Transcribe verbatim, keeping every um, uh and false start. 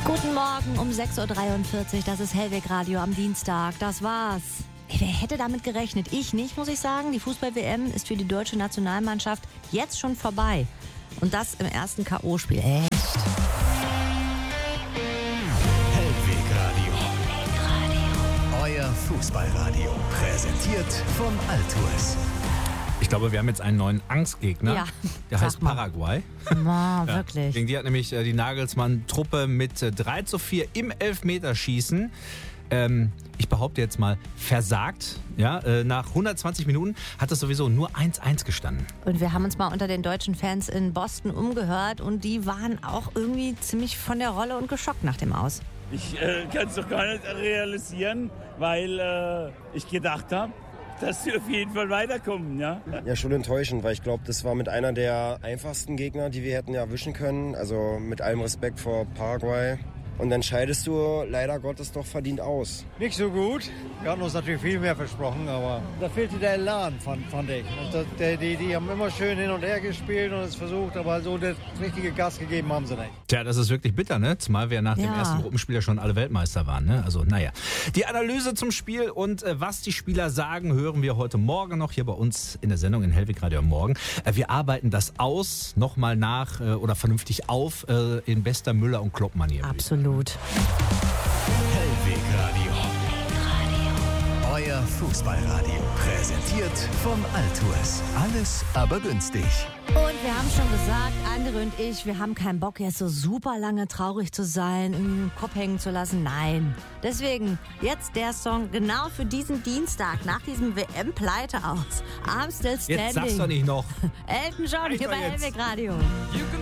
Guten Morgen um sechs Uhr dreiundvierzig, das ist Hellweg Radio am Dienstag. Das war's. Ey, wer hätte damit gerechnet? Ich nicht, muss ich sagen. Die Fußball-W M ist für die deutsche Nationalmannschaft jetzt schon vorbei. Und das im ersten K O-Spiel. Echt? Hellweg Radio. Euer Fußballradio. Präsentiert von Altours. Ich glaube, wir haben jetzt einen neuen Angstgegner. Ja, Der sag heißt mal. Paraguay. Ma, Ja, wirklich. gegen die hat nämlich äh, die Nagelsmann-Truppe mit äh, drei zu vier im Elfmeterschießen, ähm, ich behaupte jetzt mal, versagt. Ja, äh, nach hundertzwanzig Minuten hat es sowieso nur eins eins gestanden. Und wir haben uns mal unter den deutschen Fans in Boston umgehört und die waren auch irgendwie ziemlich von der Rolle und geschockt nach dem Aus. Ich äh, kann es doch gar nicht realisieren, weil äh, ich gedacht habe, dass sie auf jeden Fall weiterkommen, ja. Ja, schon enttäuschend, weil ich glaube, das war mit einer der einfachsten Gegner, die wir hätten erwischen können. Also mit allem Respekt vor Paraguay. Und dann scheidest du leider Gottes doch verdient aus. Nicht so gut. Wir hatten uns natürlich viel mehr versprochen, aber da fehlte der Elan, fand, fand ich. Und das, der, die, die haben immer schön hin und her gespielt und es versucht, aber so das richtige Gas gegeben haben sie nicht. Tja, das ist wirklich bitter, ne? Zumal wir nach dem Ja. ersten Gruppenspiel ja schon alle Weltmeister waren, ne? Also, naja. Die Analyse zum Spiel und äh, was die Spieler sagen, hören wir heute Morgen noch hier bei uns in der Sendung in Hellweg Radio am Morgen. Äh, wir arbeiten das aus, nochmal nach äh, oder vernünftig auf äh, in bester Müller- und Klopp-Manier. Absolut. Hellweg Radio. Euer Fußballradio. Präsentiert von Altours. Alles aber günstig. Und wir haben schon gesagt, Andre und ich, wir haben keinen Bock jetzt so super lange traurig zu sein, irgendwie den Kopf hängen zu lassen. Nein. Deswegen jetzt der Song genau für diesen Dienstag nach diesem W M-Pleite aus. I'm Still Standing. Jetzt sag's doch nicht noch. Elton John hier Reicht bei doch jetzt. Hellweg Radio. You can